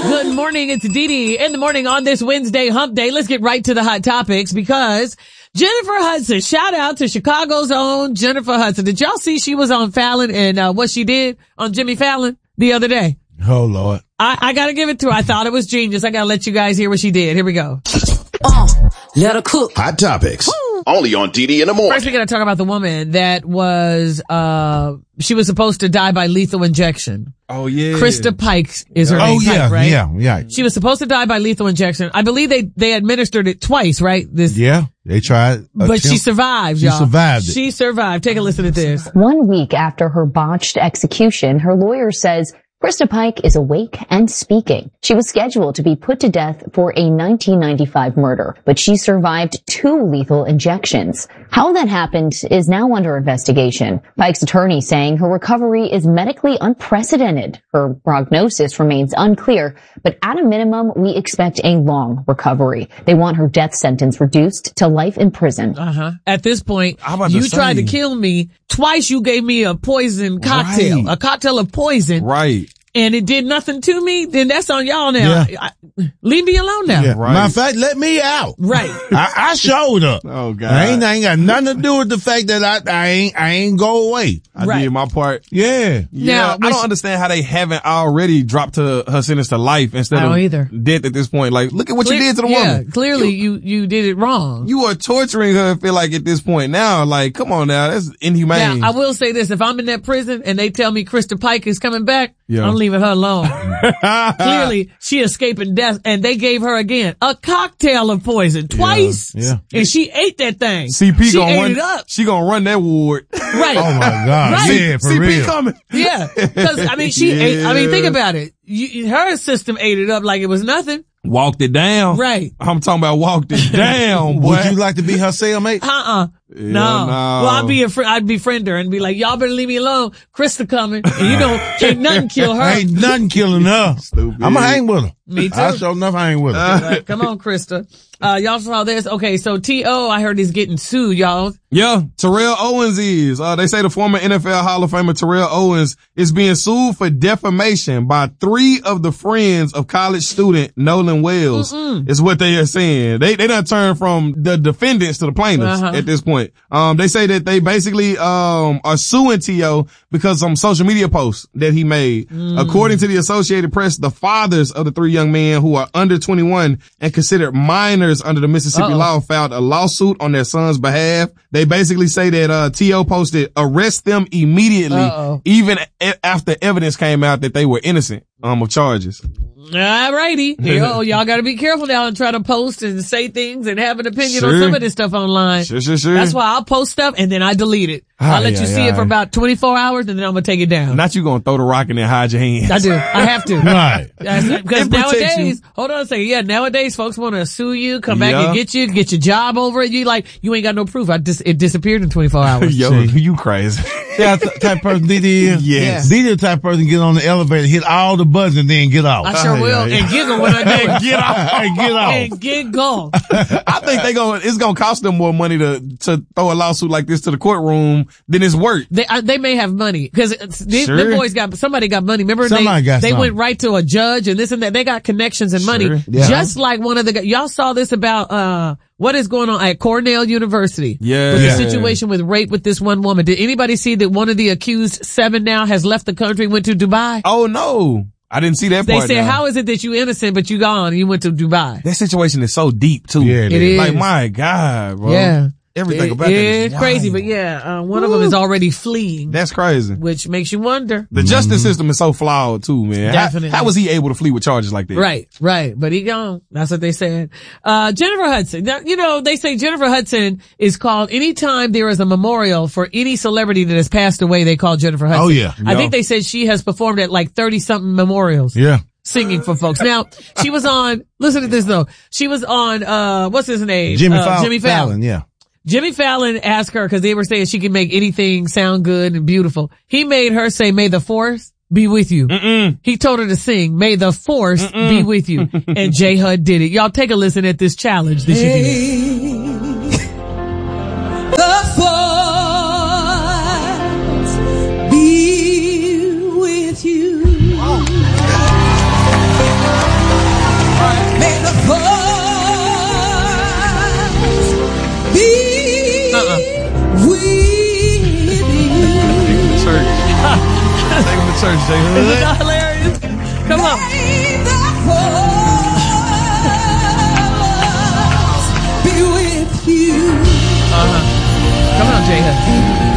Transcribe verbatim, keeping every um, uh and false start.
Good morning. It's Dee Dee in the morning on this Wednesday hump day. Let's get right to the hot topics because Jennifer Hudson, shout out to Chicago's own Jennifer Hudson. Did y'all see she was on Fallon and uh, what she did on Jimmy Fallon the other day? Oh, Lord. I, I got to give it to her. I thought it was genius. I got to let you guys hear what she did. Here we go. Uh, let her cook. Hot topics. Woo. Only on D D in the morning. First, we got to talk about the woman that was, uh, she was supposed to die by lethal injection. Oh, yeah. Krista Pikes is her oh, name. yeah, Pike, right? yeah, yeah. She was supposed to die by lethal injection. I believe they, they administered it twice, right? This, yeah, they tried. But she survived, She y'all. survived it. She survived. Take a listen to this. One week after her botched execution, her lawyer says Krista Pike is awake and speaking. She was scheduled to be put to death for a nineteen ninety-five murder, but she survived two lethal injections. How that happened is now under investigation. Pike's attorney saying her recovery is medically unprecedented. Her prognosis remains unclear, but at a minimum, we expect a long recovery. They want her death sentence reduced to life in prison. Uh-huh. At this point, about you to tried say. to kill me. Twice you gave me a poison cocktail, Right. a cocktail of poison. Right. And it did nothing to me, then that's on y'all now. Yeah. I, leave me alone now. Yeah. Right. Matter of fact, let me out. Right. I, I showed up. Oh, God. I ain't, I ain't got nothing to do with the fact that I, I ain't, I ain't go away. I Right. did my part. Yeah. Yeah, Now, I when don't she- understand how they haven't already dropped her, her sentence to life instead I don't of either. death at this point. Like, look at what Clear- you did to the yeah, woman. clearly you, you did it wrong. You are torturing her, I feel like, at this point now. Like, come on now. That's inhumane. Now, I will say this. If I'm in that prison and they tell me Krista Pike is coming back, Yeah. I'm leaving her alone. Clearly, she escaping death, and they gave her again a cocktail of poison twice. Yeah. And she ate that thing. C P she gonna ate run, it up. she gonna run that ward. Right. Oh my God. Right. Yeah, for C P real. coming. Yeah. Cause, I mean, she ate, I mean, think Yeah. about it. You, her system ate it up like it was nothing. Walked it down. Right. I'm talking about walked it down, boy. Would you like to be her cellmate? Uh-uh. Yeah, no. no. Well, I'd be a fr- I'd befriend her and be like, y'all better leave me alone. Krista coming. And you know, can't nothing kill her. Ain't nothing killing her. Stupid. I'ma hang with her. Me too. I sure enough hang with her. Like, come on, Krista. Uh, y'all saw this. Okay, so T O, I heard he's getting sued, y'all. Yeah, Terrell Owens is. Uh, they say the former N F L Hall of Famer Terrell Owens is being sued for defamation by three of the friends of college student Nolan Wells. Mm-mm. Is what they are saying. They they done turned from the defendants to the plaintiffs Uh-huh. at this point. Um, they say that they basically um are suing T O because of some social media posts that he made. Mm. According to the Associated Press, the fathers of the three young men who are under twenty-one and considered minors under the Mississippi Uh-oh. law filed a lawsuit on their son's behalf. They basically say that uh T O posted, arrest them immediately, Uh-oh. even a- after evidence came out that they were innocent um of charges. Alrighty. Yo, y'all gotta be careful now and try to post and say things and have an opinion on Sure. some of this stuff online. Sure, sure, sure. That's why I'll post stuff and then I delete it. Ah, I'll let yeah, you see yeah. it for about twenty-four hours and then I'm gonna take it down. Not you gonna throw the rock and then hide your hands. I do. I have to. Right. Because It protects nowadays, you. hold on a second. Yeah, nowadays folks want to sue you, come back Yeah. and get you, get your job over it. You like, you ain't got no proof. I dis- it disappeared in twenty-four hours. Yo, See. you crazy. Yeah, the type of person Didi is. Yes. Didi the type of person get on the elevator, hit all the buttons and then get off. I sure Oh, will. yeah, yeah. And giggle when I do it. Get off. and get off. And giggle. I think they going it's gonna cost them more money to to throw a lawsuit like this to the courtroom than it's worth. They uh, they may have money because the Sure. boys got somebody got money. Remember Somebody they got they something. went right to a judge and this and that. They got connections and money. Sure. Yeah. Just like one of the guys. Y'all saw this about uh what is going on at Cornell University. Yeah. With Yeah. the situation with rape with this one woman. Did anybody see that one of the accused seven now has left the country, went to Dubai? Oh no. I didn't see that They part. said, now. how is it that you innocent but you gone and you went to Dubai? That situation is so deep too. Yeah, it It is. Like my God, bro. Yeah. Everything It- about that is it's crazy, wild. but yeah, uh, one of them is already fleeing, That's crazy. which makes you wonder. The justice system is so flawed too, man. How- Definitely. How, was he able to flee with charges like that? Right, right. But he gone. That's what they said. Uh, Jennifer Hudson. Now, you know, they say Jennifer Hudson is called anytime there is a memorial for any celebrity that has passed away, they call Jennifer Hudson. Oh, yeah. I Yeah. think they said she has performed at like thirty something memorials. Yeah. Singing for folks. Now, she was on, listen to this though. She was on, uh, what's his name? Jimmy, uh, Fallon, Jimmy Fallon. Fallon. Yeah. Jimmy Fallon asked her, cause they were saying she can make anything sound good and beautiful. He made her say, may the force be with you. Mm-mm. He told her to sing, may the force Mm-mm. be with you. And J Hud did it. Y'all take a listen at this challenge that she did. The force be with you. research, J Hood. Is that hilarious? Come on. Be with you. Uh-huh. Come on, J Hood.